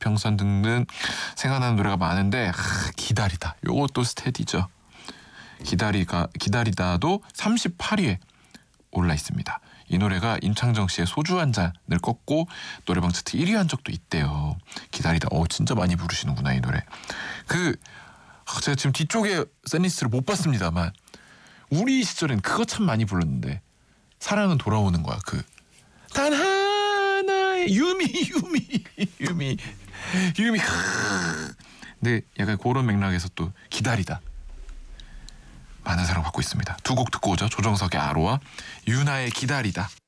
이평선 등등 생각나는 노래가 많은데 기다리다 요것도 스테디죠. 기다리다도 38위에 올라 있습니다. 이 노래가 임창정 씨의 소주 한 잔을 꺾고 노래방 차트 1위 한 적도 있대요. 기다리다. 진짜 많이 부르시는구나 이 노래. 제가 지금 뒤쪽에 샌리스트를 못 봤습니다만 우리 시절엔 그거 참 많이 불렀는데 사랑은 돌아오는 거야. 단 하나의 유미. 근데 약간 그런 맥락에서 또 기다리다 많은 사랑 받고 있습니다. 두 곡 듣고 오죠. 조정석의 아로와 유나의 기다리다.